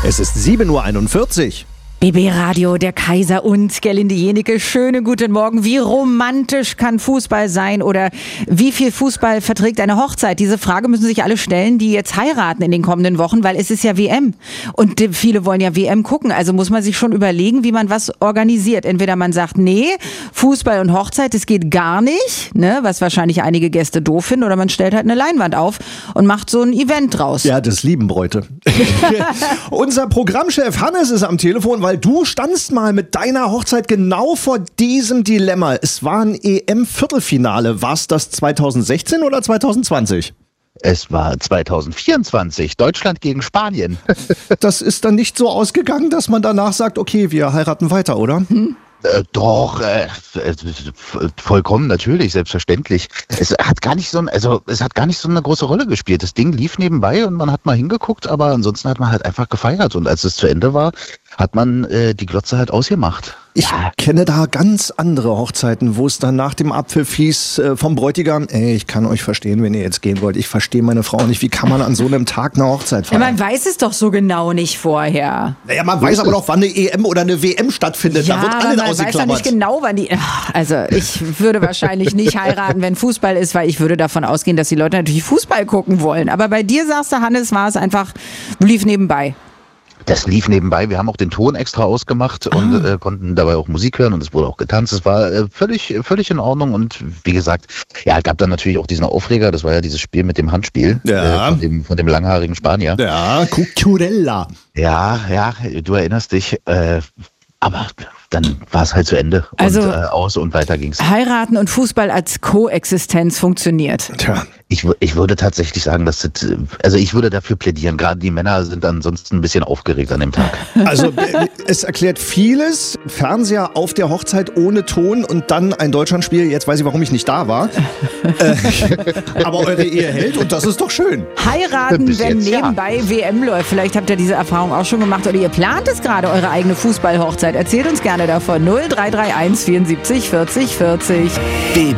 Es ist 7:41 Uhr. BB Radio, der Kaiser und Gerlinde Jenecke. Schönen guten Morgen. Wie romantisch kann Fußball sein oder wie viel Fußball verträgt eine Hochzeit? Diese Frage müssen sich alle stellen, die jetzt heiraten in den kommenden Wochen, weil es ist ja WM. Und viele wollen ja WM gucken. Also muss man sich schon überlegen, wie man was organisiert. Entweder man sagt, nee, Fußball und Hochzeit, das geht gar nicht, ne, was wahrscheinlich einige Gäste doof finden. Oder man stellt halt eine Leinwand auf und macht so ein Event draus. Ja, das lieben Bräute. Unser Programmchef Hannes ist am Telefon, weil du standst mal mit deiner Hochzeit genau vor diesem Dilemma. Es war ein EM-Viertelfinale. War es das 2016 oder 2020? Es war 2024, Deutschland gegen Spanien. Das ist dann nicht so ausgegangen, dass man danach sagt, okay, wir heiraten weiter, oder? Doch, vollkommen natürlich, selbstverständlich. Es hat gar nicht so eine große Rolle gespielt. Das Ding lief nebenbei und man hat mal hingeguckt, aber ansonsten hat man halt einfach gefeiert. Und als es zu Ende war, hat man die Glotze halt ausgemacht. Ich kenne da ganz andere Hochzeiten, wo es dann nach dem Abpfiff hieß vom Bräutigam, ich kann euch verstehen, wenn ihr jetzt gehen wollt. Ich verstehe meine Frau nicht. Wie kann man an so einem Tag eine Hochzeit feiern? Ja, man weiß es doch so genau nicht vorher. Naja, man weiß aber doch, wann eine EM oder eine WM stattfindet. Ja, da wird alles man weiß ausgeklammert. doch nicht genau, wann die... Also ich würde wahrscheinlich nicht heiraten, wenn Fußball ist, weil ich würde davon ausgehen, dass die Leute natürlich Fußball gucken wollen. Aber bei dir, sagst du, Hannes, war es einfach, lief nebenbei. Das lief nebenbei. Wir haben auch den Ton extra ausgemacht und konnten dabei auch Musik hören und es wurde auch getanzt. Es war völlig in Ordnung und wie gesagt, ja, gab dann natürlich auch diesen Aufreger. Das war ja dieses Spiel mit dem Handspiel von dem langhaarigen Spanier. Ja, Cucurella. Ja, du erinnerst dich. Aber dann war es halt zu Ende Also, und aus und weiter ging's. Heiraten und Fußball als Koexistenz funktioniert. Tja. Ich würde tatsächlich sagen, ich würde dafür plädieren. Gerade die Männer sind ansonsten ein bisschen aufgeregt an dem Tag. Also es erklärt vieles. Fernseher auf der Hochzeit ohne Ton und dann ein Deutschlandspiel. Jetzt weiß ich, warum ich nicht da war. Aber eure Ehe hält und das ist doch schön. Heiraten, Bis wenn jetzt, ja. nebenbei WM läuft. Vielleicht habt ihr diese Erfahrung auch schon gemacht oder ihr plant es gerade, eure eigene Fußballhochzeit. Erzählt uns gerne davon. 0331 74 40 40.